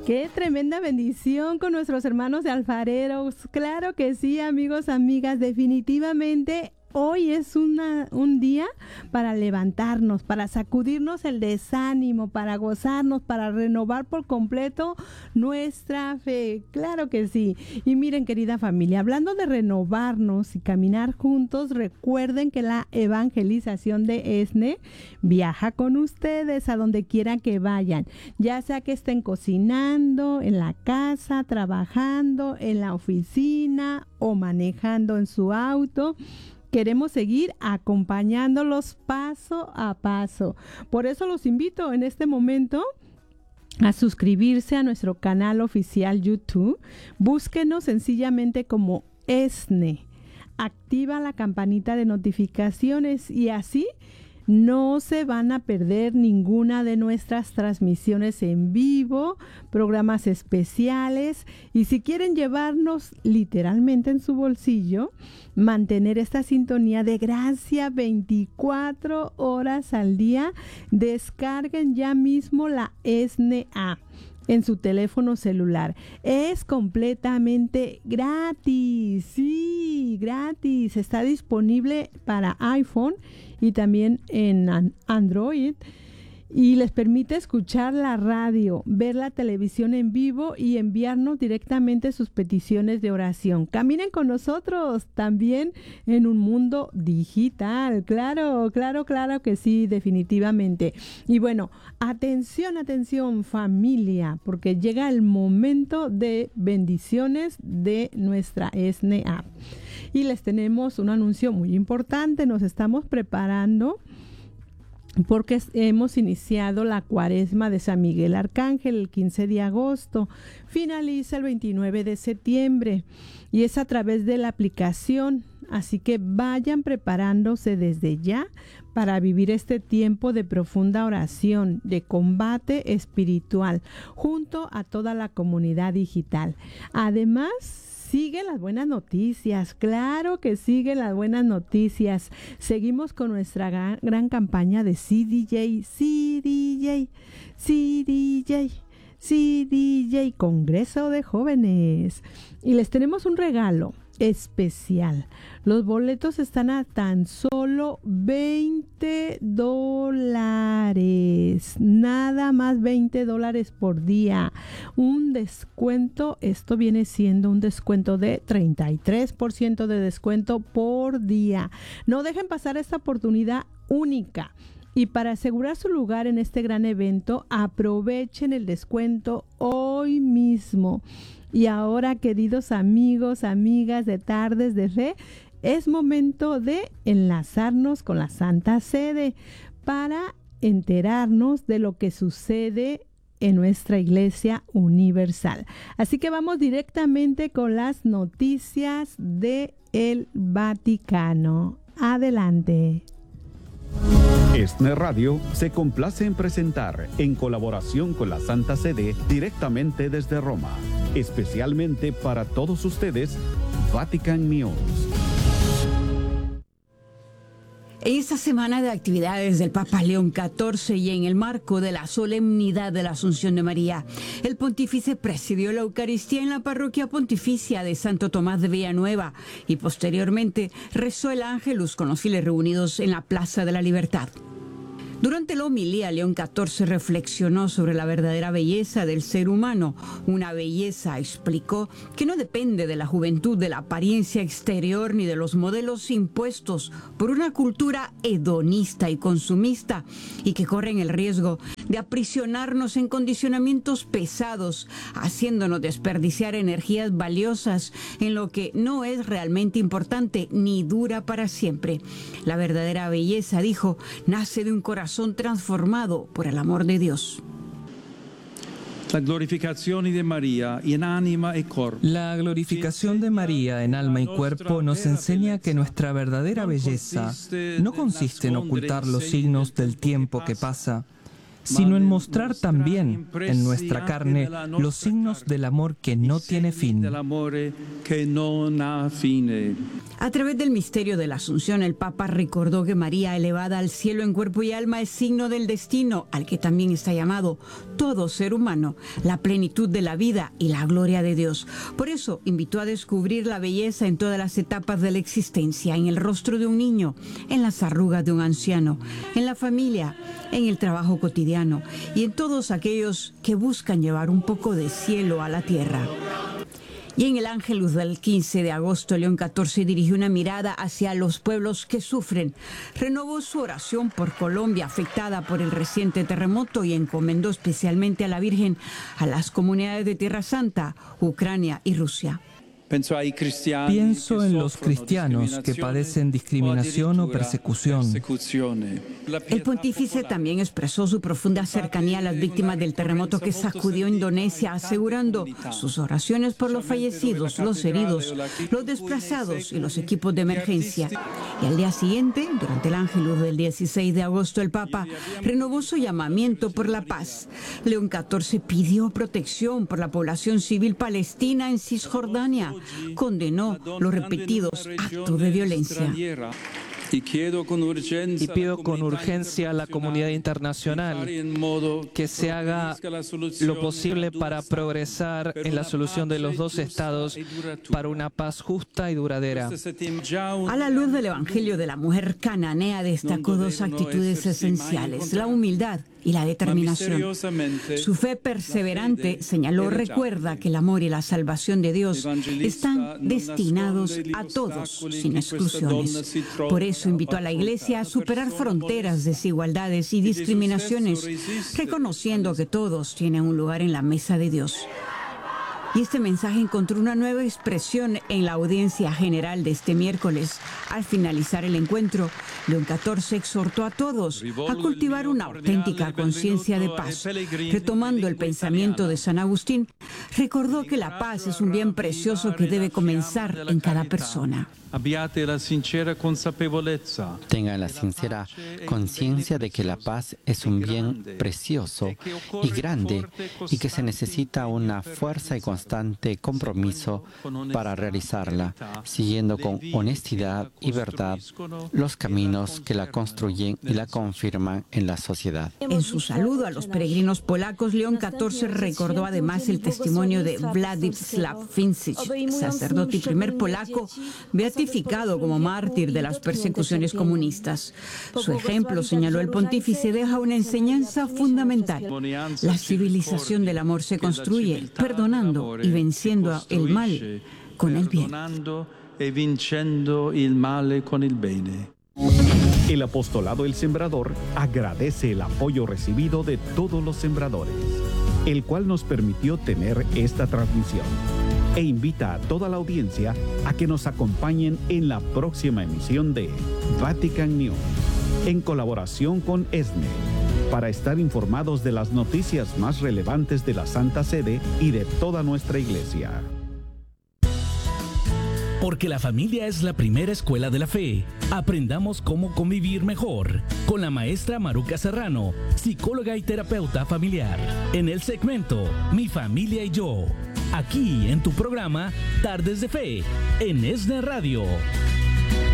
Qué tremenda bendición con nuestros hermanos de alfareros. Claro que sí, amigos, amigas, definitivamente hoy es un día para levantarnos, para sacudirnos el desánimo, para gozarnos, para renovar por completo nuestra fe. Claro que sí. Y miren, querida familia, hablando de renovarnos y caminar juntos, recuerden que la evangelización de ESNE viaja con ustedes a donde quiera que vayan, ya sea que estén cocinando, en la casa, trabajando, en la oficina o manejando en su auto. Queremos seguir acompañándolos paso a paso. Por eso los invito en este momento a suscribirse a nuestro canal oficial YouTube. Búsquenos sencillamente como ESNE. Activa la campanita de notificaciones y así no se van a perder ninguna de nuestras transmisiones en vivo, programas especiales, y si quieren llevarnos literalmente en su bolsillo, mantener esta sintonía de gracia 24 horas al día, descarguen ya mismo la ESNE App en su teléfono celular. Es completamente gratis, sí, gratis. Está disponible para iPhone y también en Android, y les permite escuchar la radio, ver la televisión en vivo y enviarnos directamente sus peticiones de oración. Caminen con nosotros también en un mundo digital. Claro que sí, definitivamente. Y bueno, atención familia, porque llega el momento de bendiciones de nuestra ESNE App. Y les tenemos un anuncio muy importante. Nos estamos preparando porque hemos iniciado la cuaresma de San Miguel Arcángel el 15 de agosto, finaliza el 29 de septiembre y es a través de la aplicación, así que vayan preparándose desde ya para vivir este tiempo de profunda oración, de combate espiritual, junto a toda la comunidad digital. Además, siguen las buenas noticias, claro que siguen las buenas noticias. Seguimos con nuestra gran campaña de CDJ, Congreso de Jóvenes. Y les tenemos un regalo especial. Los boletos están a tan solo $20, nada más $20 por día. Un descuento, esto viene siendo un descuento de 33% de descuento por día. No dejen pasar esta oportunidad única. Y para asegurar su lugar en este gran evento, aprovechen el descuento hoy mismo. Y ahora, queridos amigos, amigas de Tardes de Fe, es momento de enlazarnos con la Santa Sede para enterarnos de lo que sucede en nuestra Iglesia Universal. Así que vamos directamente con las noticias del Vaticano. Adelante. ESNE Radio se complace en presentar, en colaboración con la Santa Sede, directamente desde Roma, especialmente para todos ustedes, Vatican News. En esta semana de actividades del Papa León XIV y en el marco de la solemnidad de la Asunción de María, el pontífice presidió la Eucaristía en la parroquia pontificia de Santo Tomás de Villanueva y posteriormente rezó el Ángelus con los fieles reunidos en la Plaza de la Libertad. Durante la homilía, León XIV reflexionó sobre la verdadera belleza del ser humano. Una belleza, explicó, que no depende de la juventud, de la apariencia exterior ni de los modelos impuestos por una cultura hedonista y consumista y que corren el riesgo de aprisionarnos en condicionamientos pesados, haciéndonos desperdiciar energías valiosas en lo que no es realmente importante ni dura para siempre. La verdadera belleza, dijo, nace de un corazón transformado por el amor de Dios. La glorificación de María en alma y cuerpo. La glorificación de María en alma y cuerpo nos enseña que nuestra verdadera belleza no consiste en ocultar los signos del tiempo que pasa, sino en mostrar también en nuestra carne los signos del amor que no tiene fin. A través del misterio de la Asunción, el Papa recordó que María, elevada al cielo en cuerpo y alma, es signo del destino al que también está llamado todo ser humano, la plenitud de la vida y la gloria de Dios. Por eso invitó a descubrir la belleza en todas las etapas de la existencia, en el rostro de un niño, en las arrugas de un anciano, en la familia, en el trabajo cotidiano y en todos aquellos que buscan llevar un poco de cielo a la tierra. Y en el Ángelus del 15 de agosto, León XIV dirigió una mirada hacia los pueblos que sufren. Renovó su oración por Colombia, afectada por el reciente terremoto, y encomendó especialmente a la Virgen a las comunidades de Tierra Santa, Ucrania y Rusia. Pienso en los cristianos que padecen discriminación o persecución. El pontífice también expresó su profunda cercanía a las víctimas del terremoto que sacudió Indonesia, asegurando sus oraciones por los fallecidos, los heridos, los desplazados y los equipos de emergencia. Y al día siguiente, durante el Ángelus del 16 de agosto, el Papa renovó su llamamiento por la paz. León XIV pidió protección por la población civil palestina en Cisjordania. Condenó los repetidos actos de violencia. Y pido con urgencia a la comunidad internacional que se haga lo posible para progresar en la solución de los dos estados para una paz justa y duradera. A la luz del Evangelio de la mujer cananea, destacó dos actitudes esenciales: la humildad y la determinación. Su fe perseverante, señaló, recuerda que el amor y la salvación de Dios están destinados a todos, sin exclusiones. Por eso invitó a la Iglesia a superar fronteras, desigualdades y discriminaciones, reconociendo que todos tienen un lugar en la mesa de Dios. Y este mensaje encontró una nueva expresión en la audiencia general de este miércoles. Al finalizar el encuentro, León XIV exhortó a todos a cultivar una auténtica conciencia de paz. Retomando el pensamiento de San Agustín, recordó que la paz es un bien precioso que debe comenzar en cada persona. Tengan la sincera conciencia de que la paz es un bien precioso y grande y que se necesita una fuerza y constante compromiso para realizarla, siguiendo con honestidad y verdad los caminos que la construyen y la confirman en la sociedad. En su saludo a los peregrinos polacos, León XIV recordó además el testimonio de Władysław Vincich, sacerdote y primer polaco beatificado como mártir de las persecuciones comunistas. Su ejemplo, señaló el pontífice, deja una enseñanza fundamental. La civilización del amor se construye perdonando y venciendo el mal con el bien. El Apostolado El Sembrador agradece el apoyo recibido de todos los sembradores, el cual nos permitió tener esta transmisión, e invita a toda la audiencia a que nos acompañen en la próxima emisión de Vatican News, en colaboración con ESNE, para estar informados de las noticias más relevantes de la Santa Sede y de toda nuestra Iglesia. Porque la familia es la primera escuela de la fe. Aprendamos cómo convivir mejor con la maestra Maruca Serrano, psicóloga y terapeuta familiar, en el segmento Mi Familia y Yo, aquí en tu programa Tardes de Fe, en ESNE Radio.